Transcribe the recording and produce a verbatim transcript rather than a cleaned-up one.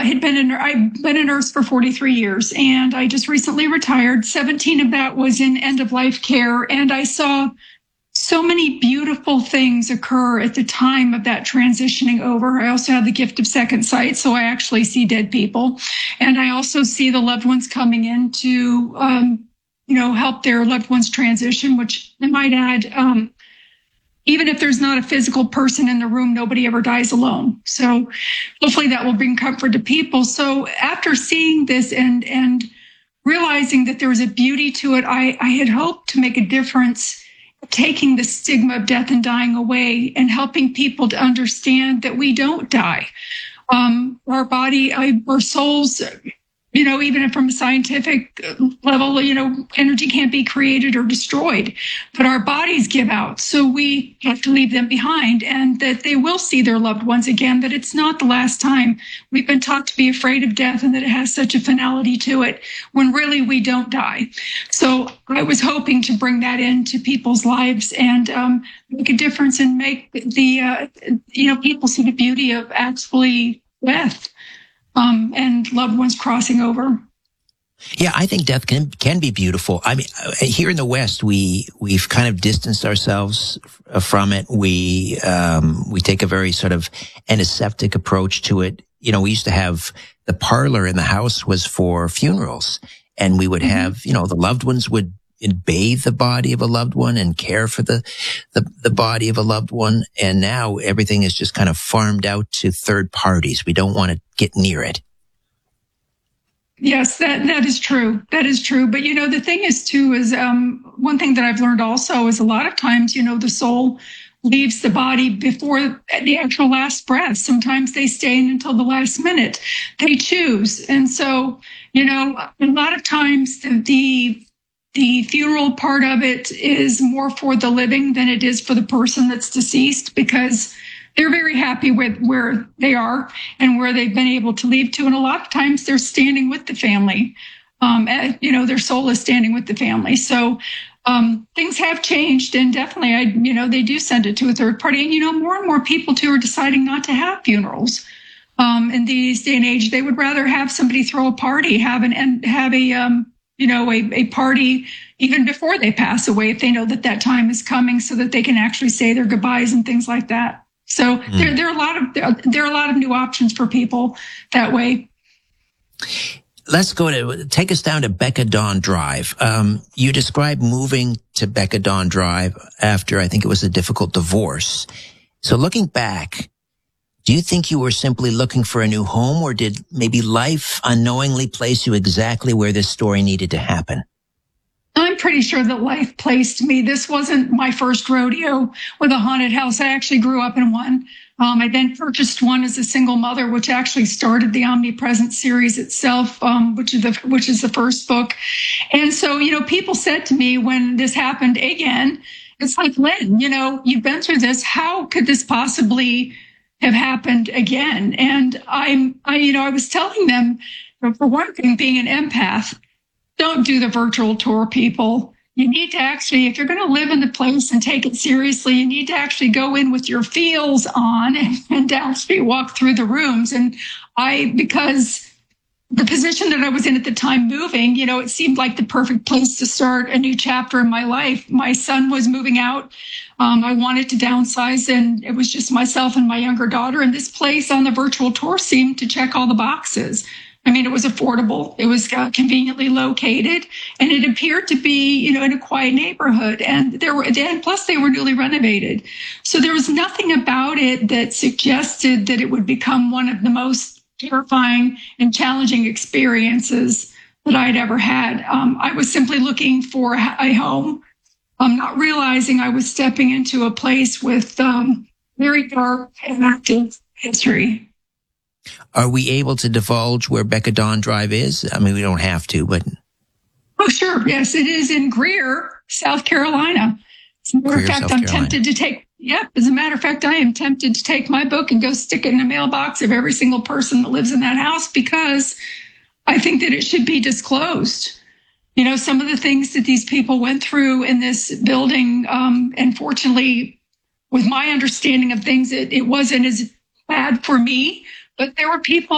had been a, I've been a nurse for forty-three years, and I just recently retired. seventeen of that was in end-of-life care, and I saw so many beautiful things occur at the time of that transitioning over. I also have the gift of second sight, so I actually see dead people. And I also see the loved ones coming in to, um, you know, help their loved ones transition, which I might add, um, even if there's not a physical person in the room, nobody ever dies alone. So hopefully that will bring comfort to people. So after seeing this and, and realizing that there was a beauty to it, I, I had hoped to make a difference, taking the stigma of death and dying away and helping people to understand that we don't die. Um, our body, our souls, you know, even from a scientific level, you know, energy can't be created or destroyed, but our bodies give out. So we have to leave them behind, and that they will see their loved ones again, that it's not the last time. We've been taught to be afraid of death and that it has such a finality to it when really we don't die. So I was hoping to bring that into people's lives and um, make a difference and make the, uh, you know, people see the beauty of actually death. Um, and loved ones crossing over. Yeah, I think death can can be beautiful. I mean, here in the West, we we've kind of distanced ourselves from it. We um, we take a very sort of antiseptic approach to it. You know, we used to have the parlor in the house was for funerals, and we would have, you know, the loved ones would bathe the body of a loved one and care for the, the, the body of a loved one. And now everything is just kind of farmed out to third parties. We don't want to get near it. Yes, that, that is true. That is true. But, you know, the thing is, too, is um, one thing that I've learned also is a lot of times, you know, the soul leaves the body before the actual last breath. Sometimes they stay in until the last minute. They choose. And so, you know, a lot of times the, the The funeral part of it is more for the living than it is for the person that's deceased, because they're very happy with where they are and where they've been able to leave to. And a lot of times they're standing with the family. Um, and, you know, their soul is standing with the family. So um, things have changed, and definitely, I, you know, they do send it to a third party. And, you know, more and more people, too, are deciding not to have funerals. Um, in these day and age, they would rather have somebody throw a party, have an, and have a, um, you know, a, a party even before they pass away, if they know that that time is coming, so that they can actually say their goodbyes and things like that. So mm. there, there are a lot of there, there are a lot of new options for people that way. Let's go to take us down to Becca Dawn Drive. Um, you described moving to Becca Dawn Drive after, I think it was a difficult divorce. So looking back, do you think you were simply looking for a new home, or did maybe life unknowingly place you exactly where this story needed to happen? I'm pretty sure that life placed me. This wasn't my first rodeo with a haunted house. I actually grew up in one. Um, I then purchased one as a single mother, which actually started the Omnipresent series itself, um, which is the which is the first book. And so, you know, people said to me when this happened again, it's like, Lynn, you know, you've been through this. How could this possibly have happened again? And I'm, I, you know, I was telling them, for one thing, being an empath, don't do the virtual tour, people. You need to actually, if you're going to live in the place and take it seriously, you need to actually go in with your feels on and, and actually walk through the rooms. And I, because the position that I was in at the time moving, you know, it seemed like the perfect place to start a new chapter in my life. My son was moving out. Um, I wanted to downsize, and it was just myself and my younger daughter. And this place on the virtual tour seemed to check all the boxes. I mean, it was affordable. It was uh, conveniently located, and it appeared to be, you know, in a quiet neighborhood. And there were, and plus they were newly renovated. So there was nothing about it that suggested that it would become one of the most terrifying and challenging experiences that I'd ever had. Um, I was simply looking for a home. I'm not realizing I was stepping into a place with um, very dark and active history. Are we able to divulge where Becca Dawn Drive is? I mean, we don't have to, but... Oh, sure. Yes, it is in Greer, South Carolina. As a matter Greer, of fact, South I'm Carolina. tempted to take... Yep, as a matter of fact, I am tempted to take my book and go stick it in the mailbox of every single person that lives in that house, because I think that it should be disclosed. You know, some of the things that these people went through in this building, um, and fortunately, with my understanding of things, it, it wasn't as bad for me, but there were people